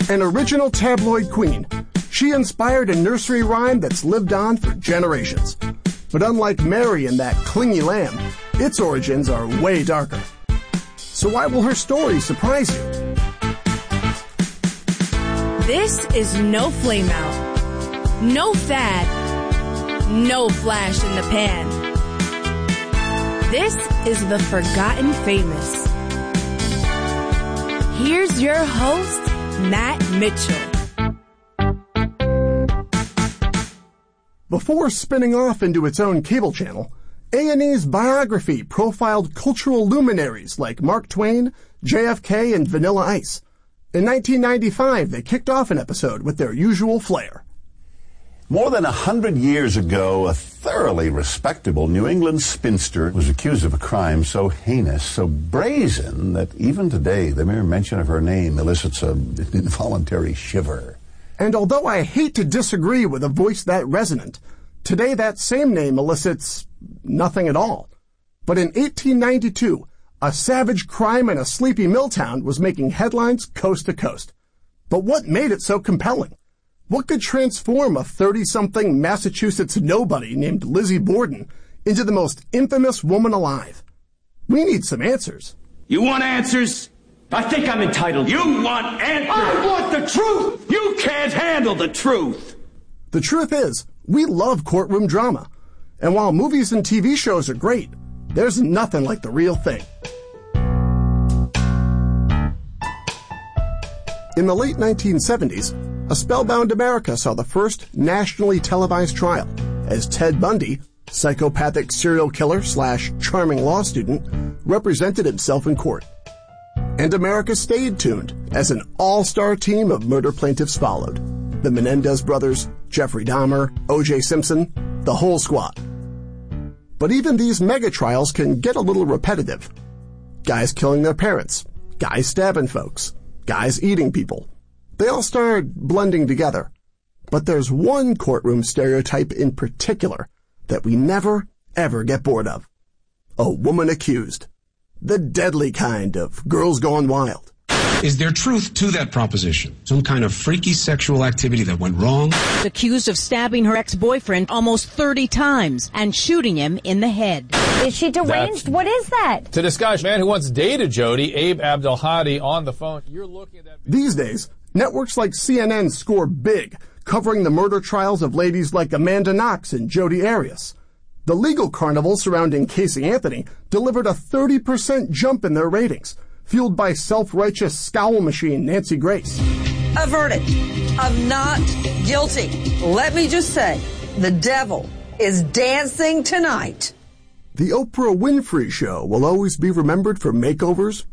An original tabloid queen, she inspired a nursery rhyme that's lived on for generations. But unlike Mary and that clingy lamb, its origins are way darker. So why will her story surprise you? This is no flame out, no fad, no flash in the pan. This is the Forgotten Famous. Here's your host, Matt Mitchell. Before spinning off into its own cable channel, A&E's Biography profiled cultural luminaries like Mark Twain, JFK, and Vanilla Ice. In 1995, they kicked off an episode with their usual flair. More than 100 years ago, a thoroughly respectable New England spinster was accused of a crime so heinous, so brazen, that even today the mere mention of her name elicits an involuntary shiver. And although I hate to disagree with a voice that resonant, today that same name elicits nothing at all. But in 1892, a savage crime in a sleepy mill town was making headlines coast to coast. But what made it so compelling? What could transform a 30-something Massachusetts nobody named Lizzie Borden into the most infamous woman alive? We need some answers. You want answers? I think I'm entitled. You want answers? I want the truth! You can't handle the truth! The truth is, we love courtroom drama. And while movies and TV shows are great, there's nothing like the real thing. In the late 1970s, a spellbound America saw the first nationally televised trial as Ted Bundy, psychopathic serial killer / charming law student, represented himself in court. And America stayed tuned as an all-star team of murder plaintiffs followed. The Menendez brothers, Jeffrey Dahmer, O.J. Simpson, the whole squad. But even these mega trials can get a little repetitive. Guys killing their parents, guys stabbing folks, guys eating people. They all start blending together. But there's one courtroom stereotype in particular that we never, ever get bored of. A woman accused. The deadly kind of Girls Gone Wild. Is there truth to that proposition? Some kind of freaky sexual activity that went wrong? Accused of stabbing her ex-boyfriend almost 30 times and shooting him in the head. Is she deranged? What is that? To discuss man who once dated Jody, Abe Abdelhadi, on the phone. You're looking at that. These days, networks like CNN score big, covering the murder trials of ladies like Amanda Knox and Jodi Arias. The legal carnival surrounding Casey Anthony delivered a 30% jump in their ratings, fueled by self-righteous scowl machine Nancy Grace. A verdict of not guilty. Let me just say, the devil is dancing tonight. The Oprah Winfrey Show will always be remembered for makeovers,